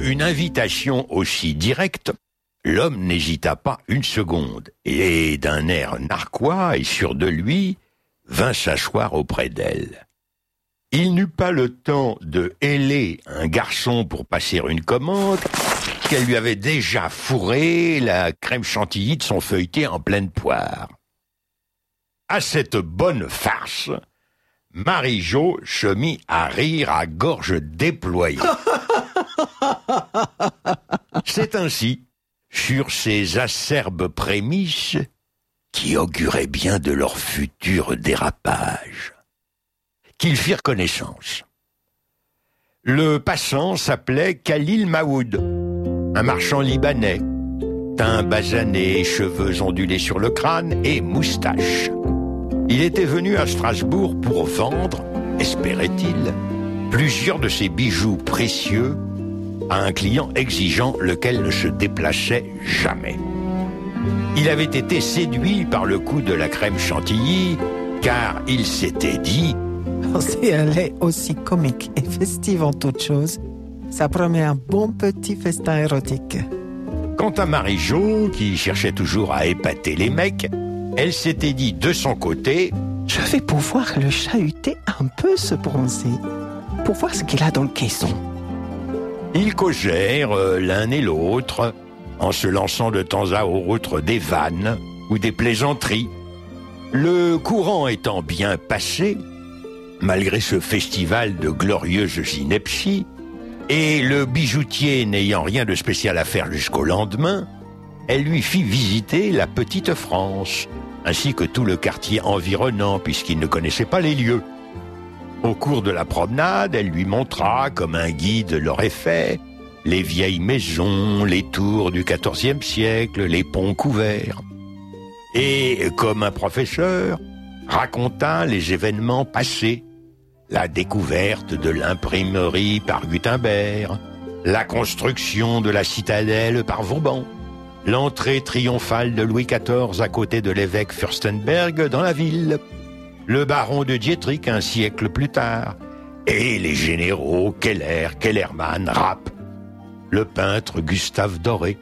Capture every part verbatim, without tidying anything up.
une invitation aussi directe, l'homme n'hésita pas une seconde, et d'un air narquois et sûr de lui, vint s'asseoir auprès d'elle. Il n'eut pas le temps de héler un garçon pour passer une commande, qu'elle lui avait déjà fourré la crème chantilly de son feuilleté en pleine poire. À cette bonne farce, Marie-Jo se mit à rire à gorge déployée. C'est ainsi, sur ces acerbes prémices, qui auguraient bien de leur futur dérapage, qu'ils firent connaissance. Le passant s'appelait Khalil Maoud, un marchand libanais, teint basané, cheveux ondulés sur le crâne et moustache. Il était venu à Strasbourg pour vendre, espérait-il, plusieurs de ses bijoux précieux à un client exigeant lequel ne se déplaçait jamais. Il avait été séduit par le coup de la crème chantilly, car il s'était dit « Si elle est aussi comique et festive en toutes choses, ça promet un bon petit festin érotique. » Quant à Marie-Jo, qui cherchait toujours à épater les mecs, elle s'était dit de son côté « Je vais pouvoir le chahuter un peu, ce bronzé, pour voir ce qu'il a dans le caisson. » Ils causèrent euh, l'un et l'autre, en se lançant de temps à autre des vannes ou des plaisanteries. Le courant étant bien passé, malgré ce festival de glorieuses inepties, et le bijoutier n'ayant rien de spécial à faire jusqu'au lendemain, elle lui fit visiter la petite France, ainsi que tout le quartier environnant, puisqu'il ne connaissait pas les lieux. Au cours de la promenade, elle lui montra, comme un guide l'aurait fait, les vieilles maisons, les tours du quatorzième siècle, les ponts couverts. Et, comme un professeur, raconta les événements passés, la découverte de l'imprimerie par Gutenberg, la construction de la citadelle par Vauban, l'entrée triomphale de Louis quatorze à côté de l'évêque Fürstenberg dans la ville, le baron de Dietrich un siècle plus tard, et les généraux Keller, Kellermann, Rapp, le peintre Gustave Doré.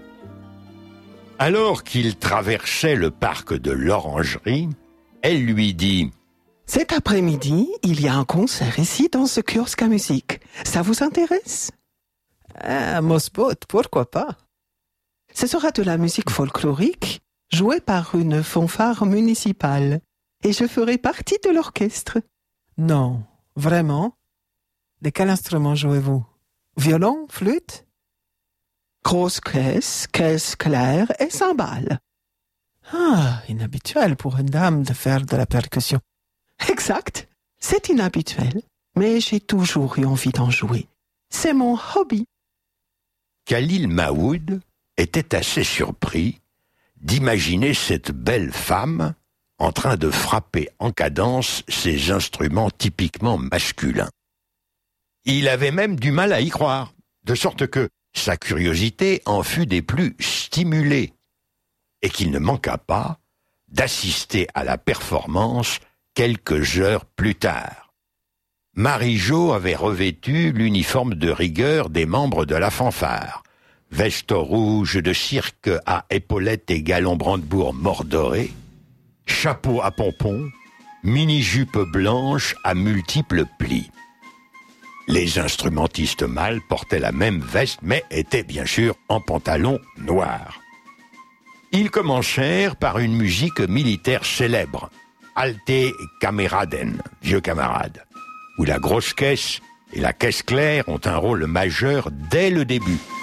Alors qu'il traversait le parc de l'Orangerie, elle lui dit « Cet après-midi, il y a un concert ici dans ce kiosque à musique. Ça vous intéresse ?»« Ah, Mosbot, pourquoi pas ? Ce sera de la musique folklorique, jouée par une fanfare municipale. Et je ferai partie de l'orchestre. »« Non, vraiment ? De quel instrument jouez-vous ? Violon, flûte ? » ?»« Grosse caisse, caisse claire et cymbales. »« Ah, inhabituel pour une dame de faire de la percussion. » »« Exact, c'est inhabituel, mais j'ai toujours eu envie d'en jouer. C'est mon hobby. » Khalil Maoud était assez surpris d'imaginer cette belle femme en train de frapper en cadence ces instruments typiquement masculins. Il avait même du mal à y croire, de sorte que sa curiosité en fut des plus stimulées, et qu'il ne manqua pas d'assister à la performance quelques heures plus tard. Marie-Jo avait revêtu l'uniforme de rigueur des membres de la fanfare, veste rouge de cirque à épaulettes et galon brandebourg mordoré, chapeau à pompons, mini-jupe blanche à multiples plis. Les instrumentistes mâles portaient la même veste, mais étaient bien sûr en pantalon noir. Ils commencèrent par une musique militaire célèbre, Alte Kameraden, vieux camarade, où la grosse caisse et la caisse claire ont un rôle majeur dès le début.